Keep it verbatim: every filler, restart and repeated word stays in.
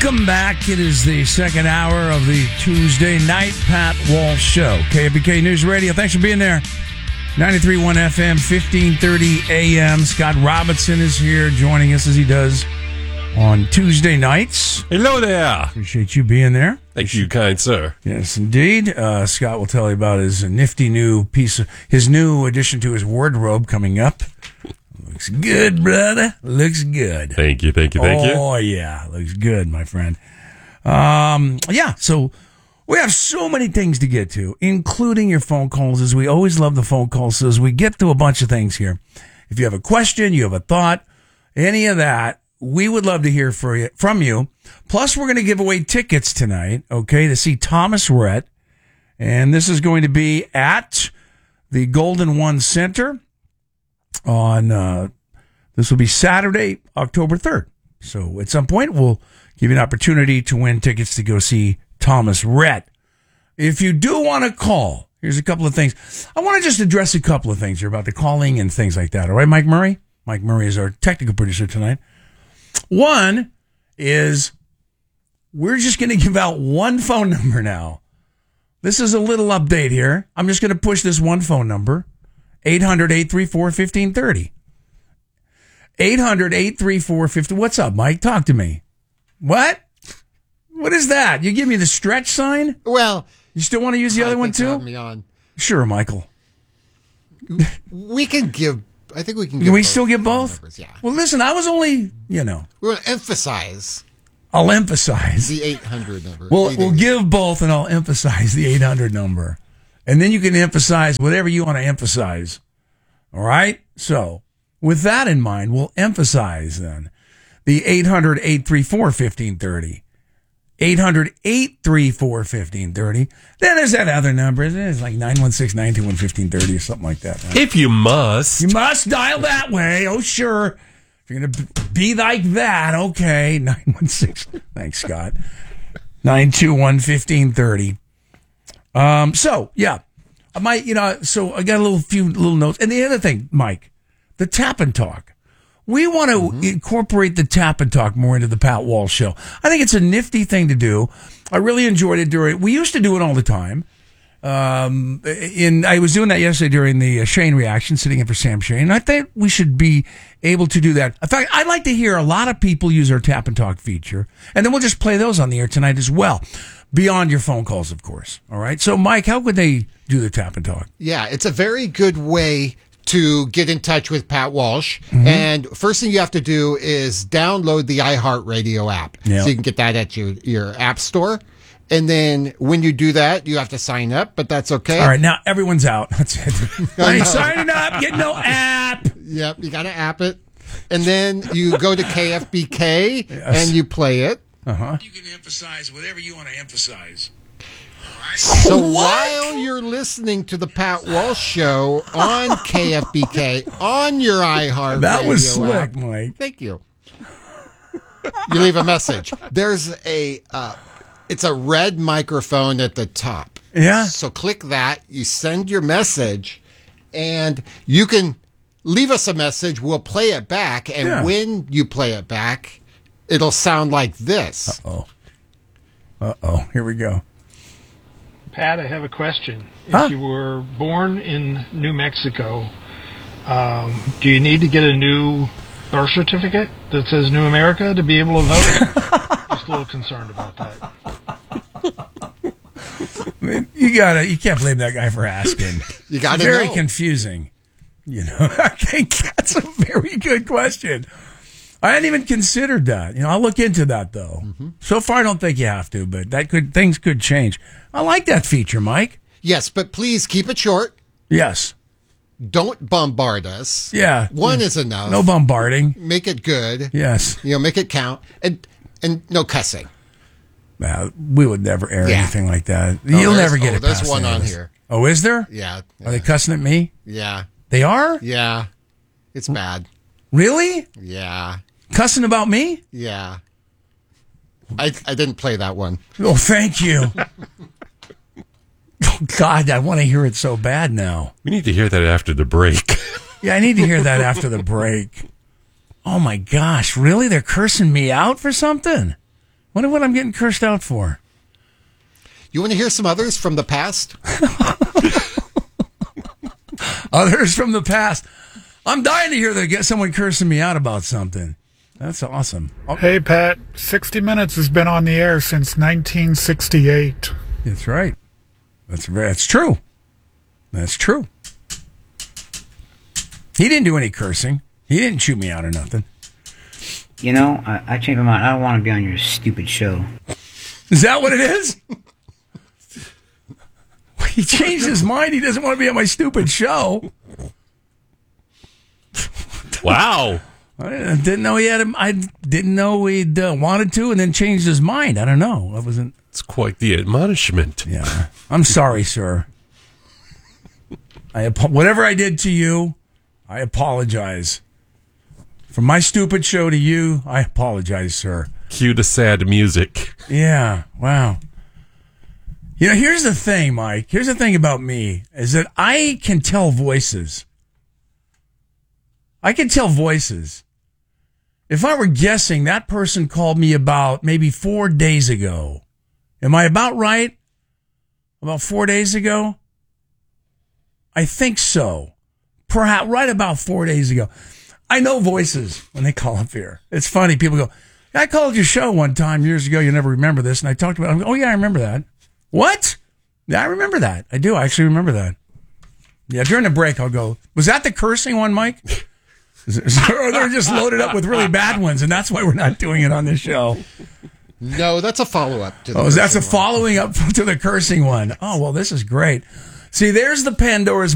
Welcome back. It is the second hour of the Tuesday night Pat Walsh Show. K F B K News Radio. Thanks for being there. ninety-three point one F M, fifteen thirty A M. Scott Robinson is here joining us as he does on Tuesday nights. Hello there. Appreciate you being there. Thank you, kind sir. Yes, indeed. Uh, Scott will tell you about his nifty new piece of, his new addition to his wardrobe coming up. Looks good, brother. Looks good. Thank you, thank you, thank oh, you. Oh, yeah. Looks good, my friend. Um, yeah, so we have so many things to get to, including your phone calls, as we always love the phone calls. So as we get to a bunch of things here, if you have a question, you have a thought, any of that, we would love to hear for you, from you. Plus, we're going to give away tickets tonight, okay, to see Thomas Rhett. And this is going to be at the Golden One Center on, uh, this will be Saturday, October third. So at some point, we'll give you an opportunity to win tickets to go see Thomas Rhett. If you do want to call, here's a couple of things. I want to just address a couple of things here about the calling and things like that. All right, Mike Murray? Mike Murray is our technical producer tonight. One is we're just going to give out one phone number now. This is a little update here. I'm just going to push this one phone number, eight hundred, eight three four, one five three zero. eight hundred, eight three four, one five three zero. What's up, Mike? Talk to me. What? What is that? You give me the stretch sign? Well, you still want to use the I other one think you too? have me on. Sure, Michael. We can give. I think we can. Can give we both still get both? numbers, yeah. Well, listen, I was only, you know. We want to emphasize I'll emphasize. the eight hundred number. We'll, we'll give both, and I'll emphasize the eight hundred number. And then you can emphasize whatever you want to emphasize. All right? So, with that in mind, we'll emphasize then the eight hundred, eight three four, one five three zero. eight hundred, eight three four, one five three zero. Then there's that other number. It's like nine one six, nine two one, one five three zero or something like that. Right? If you must. You must dial that way. Oh, sure. If you're going to be like that, okay. nine one six. Thanks, Scott. nine two one, one five three zero. Um, so, yeah. I might, you know, so I got a little few little notes. And the other thing, Mike, the tap and talk. We want to mm-hmm. incorporate the tap and talk more into the Pat Walsh Show. I think it's a nifty thing to do. I really enjoyed it during, we used to do it all the time. Um, in, I was doing that yesterday during the Shane reaction, sitting in for Sam Shane. I think we should be able to do that. In fact, I'd like to hear a lot of people use our tap and talk feature, and then we'll just play those on the air tonight as well. Beyond your phone calls, of course. All right. So, Mike, how could they do the tap and talk? Yeah, it's a very good way to get in touch with Pat Walsh. Mm-hmm. And first thing you have to do is download the iHeartRadio app. Yep. So you can get that at your, your app store. And then when you do that, you have to sign up, but that's okay. All right, now everyone's out. That's it. I ain't signing up. Get no app. Yep, you got to app it. And then you go to K F B K yes. and you play it. Uh-huh. You can emphasize whatever you want to emphasize. So while you're listening to the Pat Walsh Show on K F B K, on your iHeart That was slick, app, Mike. Thank you. You leave a message. There's a, uh, it's a red microphone at the top. Yeah. So click that. You send your message, and you can leave us a message. We'll play it back, and yeah. when you play it back, it'll sound like this. Uh-oh. Uh-oh. Here we go. Pat, I have a question. If huh? you were born in New Mexico, um, do you need to get a new birth certificate that says New America to be able to vote? Just a little concerned about that. I mean, you gotta, you can't blame that guy for asking. You gotta it's very know. confusing. You know, I think that's a very good question. I hadn't even considered that. You know, I'll look into that though. Mm-hmm. So far, I don't think you have to, but that could things could change. I like that feature, Mike. Yes, but please keep it short. Yes. Don't bombard us. Yeah. One yeah. is enough. No bombarding. Make it good. Yes. You know, make it count. And and no cussing. Uh, we would never air yeah. anything like that. Oh, You'll never get oh, it There's past one on this. here. Oh, is there? Yeah, yeah. Are they cussing at me? Yeah. They are? Yeah. It's bad. Really? Yeah. Cussing about me? Yeah. I I didn't play that one. Oh, thank you. Oh, God, I want to hear it so bad now. We need to hear that after the break. Yeah, I need to hear that after the break. Oh, my gosh. Really? They're cursing me out for something? Wonder what I'm getting cursed out for. You want to hear some others from the past? Others from the past. I'm dying to hear that get someone cursing me out about something. That's awesome. Oh, Hey, Pat, sixty Minutes has been on the air since nineteen sixty-eight. that's right. That's that's true. That's true. He didn't do any cursing. He didn't shoot me out or nothing. You know, I, I changed my mind. I don't want to be on your stupid show. Is that what it is? He changed his mind. He doesn't want to be on my stupid show. Wow. I didn't know he had him. I didn't know he uh, wanted to, and then changed his mind. I don't know. I wasn't. It's quite the admonishment. Yeah, I'm sorry, sir. I apo- whatever I did to you, I apologize. From my stupid show to you, I apologize, sir. Cue the sad music. Yeah. Wow. You know, here's the thing, Mike. Here's the thing about me is that I can tell voices. I can tell voices. If I were guessing, that person called me about maybe four days ago. Am I about right? About four days ago? I think so. Perhaps right about four days ago. I know voices when they call up here. It's funny. People go, I called your show one time years ago. You never remember this. And I talked about it. Oh, yeah, I remember that. What? Yeah, I remember that. I do. I actually remember that. Yeah, during the break, I'll go, was that the cursing one, Mike? Is it, or they're just loaded up with really bad ones, and that's why we're not doing it on this show. No, that's a follow-up to the Oh, that's a cursing one. following up to the cursing one. Oh, well, this is great. See, there's the Pandora's